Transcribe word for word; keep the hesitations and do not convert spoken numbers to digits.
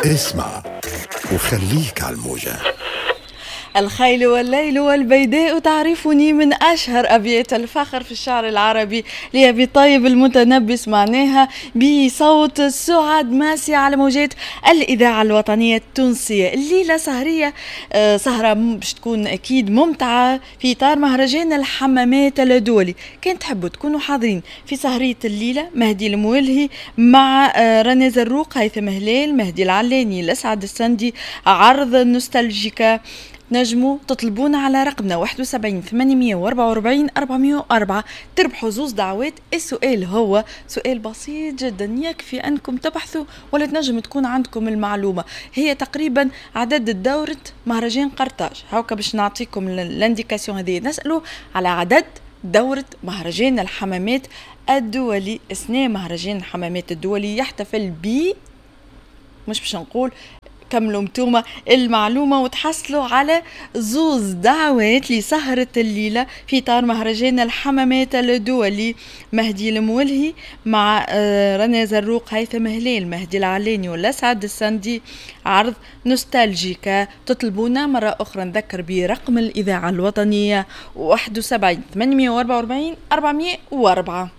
اسمع وخليك على الموجة. الخيل والليل والبيداء تعرفني من أشهر أبيات الفخر في الشعر العربي لأبي طيب المتنبس، معناها بصوت السعد ماسي على موجات الإذاعة الوطنية التونسية. الليلة سهرية آه سهرة باش تكون أكيد ممتعة في إطار مهرجان الحمامات الدولي. كان تحبوا تكونوا حاضرين في سهرية الليلة مهدي المولهي مع آه رنا زروق، هيثم هلال، مهدي العلاني، الأسعد السندي، عرض نوستالجيكا. نجموا تطلبونا على رقمنا واحد وسبعين ثمانمية وأربعة وأربعين أربعمية وأربعة، تربحوا زوز دعوات. السؤال هو سؤال بسيط جدا، يكفي أنكم تبحثوا ولا تنجم تكون عندكم المعلومة. هي تقريبا عدد الدورة مهرجان قرطاج، هاوكا باش نعطيكم الانديكاسيون هذه. نسألوا على عدد دورة مهرجان الحمامات الدولي. اثناء مهرجان الحمامات الدولي يحتفل ب مش باش نقول كملوا متوما المعلومة وتحصلوا على زوز دعوات لسهرة الليلة في إطار مهرجان الحمامات الدولي. مهدي المولهي مع رنا زروق، هيثم هلال، مهدي العلاني والأسعد السندي، عرض نوستالجيكا. تطلبونا مرة أخرى نذكر برقم الإذاعة الوطنية واحد وسبعين ثمانمية وأربعة وأربعين أربعمية وأربعة.